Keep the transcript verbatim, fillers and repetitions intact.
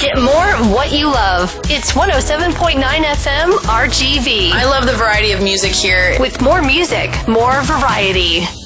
Get more what you love. It's one oh seven point nine F M R G V. I love the variety of music here. With more music, more variety.